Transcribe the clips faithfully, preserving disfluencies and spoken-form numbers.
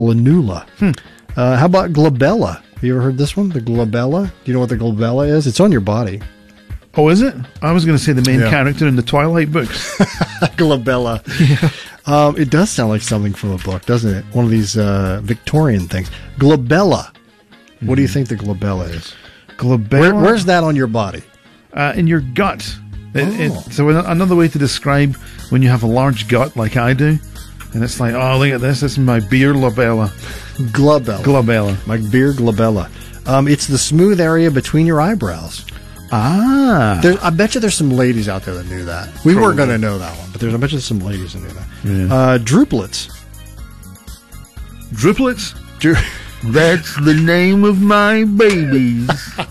Lanula. Hmm. Uh, how about glabella? Have you ever heard this one? The glabella? Do you know what the glabella is? It's on your body. Oh, is it? I was going to say the main Yeah. character in the Twilight books. Glabella. Yeah. Um, it does sound like something from a book, doesn't it? One of these uh, Victorian things. Glabella. Mm-hmm. What do you think the glabella is? Glabella? Where, where's that on your body? Uh, in your gut. It, Oh. it, so another way to describe when you have a large gut like I do, and it's like, oh, look at this. This is my beer glabella. Glabella. Glabella. My beer glabella. Um, it's the smooth area between your eyebrows. Ah. There, I bet you there's some ladies out there that knew that. We Probably. weren't going to know that one, but there's, I bet you there's some ladies that knew that. Yeah. Uh, drupelets. Druplets? Dru- That's the name of my babies.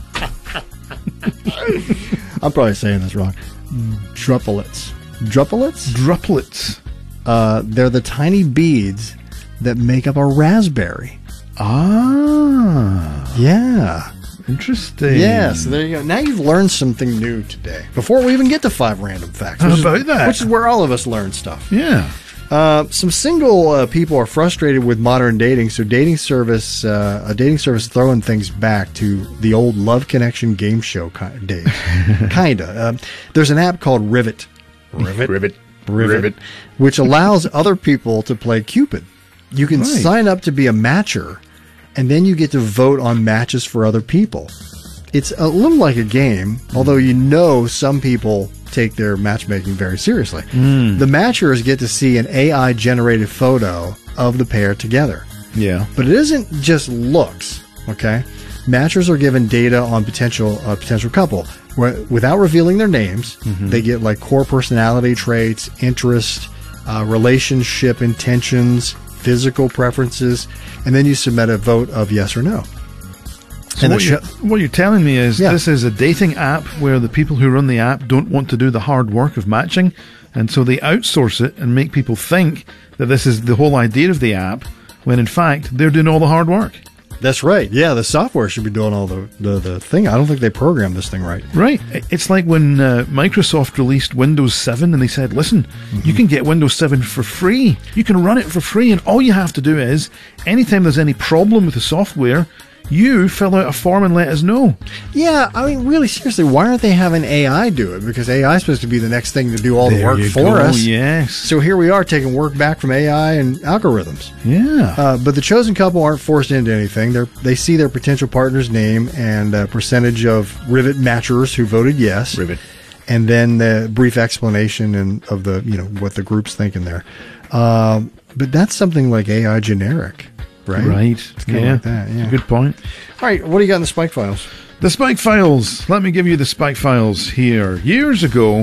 I'm probably saying this wrong. Drupelets. Drupelets? Druplets. Uh, they're the tiny beads that make up a raspberry. Ah. Yeah. Interesting. Yeah, so there you go. Now you've learned something new today. Before we even get to five random facts. How which is- about that? Which is where all of us learn stuff. Yeah. Uh, some single uh, people are frustrated with modern dating, so dating service, uh, a dating service throwing things back to the old Love Connection game show ki- days. Kinda. Um, there's an app called Rivet. Rivet. Rivet. Rivet. Rivet. Which allows other people to play Cupid. You can Right. sign up to be a matcher, and then you get to vote on matches for other people. It's a little like a game, although you know some people take their matchmaking very seriously. Mm. The matchers get to see an A I-generated photo of the pair together. Yeah. But it isn't just looks, okay? Matchers are given data on potential uh, potential couple. Where, without revealing their names, Mm-hmm. they get like core personality traits, interest, uh, relationship intentions, physical preferences, and then you submit a vote of yes or no. So And what, the you're, sh- what you're telling me is Yeah. this is a dating app where the people who run the app don't want to do the hard work of matching, and so they outsource it and make people think that this is the whole idea of the app, when in fact they're doing all the hard work. That's right. Yeah, the software should be doing all the, the, the thing. I don't think they programmed this thing right. Right. It's like when uh, Microsoft released Windows seven and they said, listen, Mm-hmm. you can get Windows seven for free. You can run it for free, and all you have to do is, anytime there's any problem with the software, you fill out a form and let us know. Yeah, I mean, really, seriously, why aren't they having A I do it? Because A I is supposed to be the next thing to do all the There work you for go, us. yes. So here we are taking work back from A I and algorithms. Yeah. Uh, but the chosen couple aren't forced into anything. They they see their potential partner's name and a percentage of Rivet matchers who voted yes. Rivet. And then the brief explanation and of the you know what the group's thinking there. Um, but that's something like A I generic, right? Right. It's kinda yeah. like that, yeah. Good point. All right, what do you got in the Spike Files? The Spike Files. Let me give you the Spike Files here. Years ago,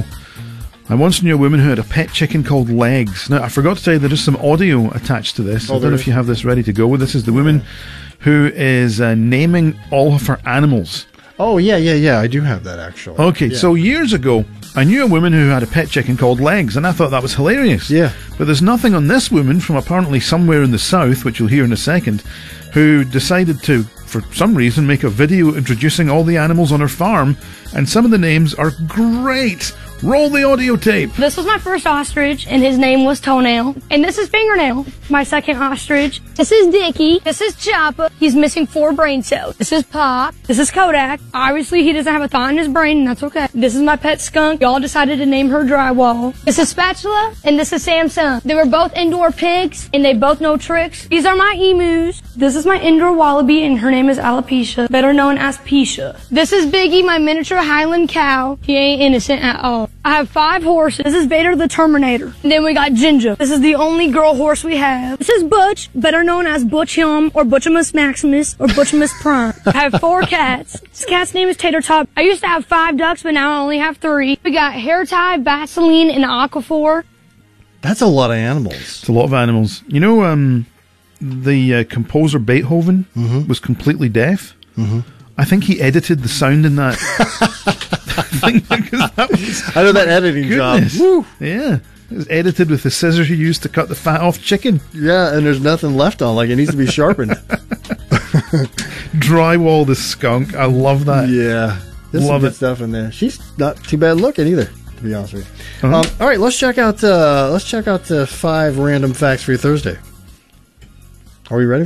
I once knew a woman who had a pet chicken called Legs. Now, I forgot to tell you there is some audio attached to this. Oh, I don't there know is? if you have this ready to go. This is the woman who is uh, naming all of her animals. Oh, yeah, yeah, yeah. I do have that, actually. Okay, Yeah. so years ago, I knew a woman who had a pet chicken called Legs, and I thought that was hilarious. Yeah. But there's nothing on this woman from apparently somewhere in the south, which you'll hear in a second, who decided to, for some reason, make a video introducing all the animals on her farm, and some of the names are great. Roll the audio tape. This was my first ostrich, and his name was Toenail. And this is Fingernail, my second ostrich. This is Dickie. This is Choppa. He's missing four brain cells. This is Pop. This is Kodak. Obviously, he doesn't have a thought in his brain, and that's okay. This is my pet skunk. Y'all decided to name her Drywall. This is Spatula, and this is Samsung. They were both indoor pigs, and they both know tricks. These are my emus. This is my indoor wallaby, and her name is Alopecia, better known as Pisha. This is Biggie, my miniature Highland cow. He ain't innocent at all. I have five horses. This is Vader the Terminator. And then we got Ginger. This is the only girl horse we have. This is Butch, better known as Butch Yum or Butchimus Maximus or Butchimus Prime. I have four cats. This cat's name is Tater Tot. I used to have five ducks, but now I only have three. We got Hair Tie, Vaseline, and Aquaphor. That's a lot of animals. It's a lot of animals. You know, um, the uh, composer Beethoven Mm-hmm. was completely deaf. Mm-hmm. I think he edited the sound in that thing because that was I know that editing job. goodness. Woo. Yeah, it was edited with the scissors you used to cut the fat off chicken. Yeah, and there's nothing left on. Like, it needs to be sharpened. Drywall the skunk. I love that. Yeah. There's some Love good it. stuff in there. She's not too bad looking either, to be honest with you. Uh-huh. Um, all right, let's check out uh, let's check out uh, five random facts for your Thursday. Are we ready?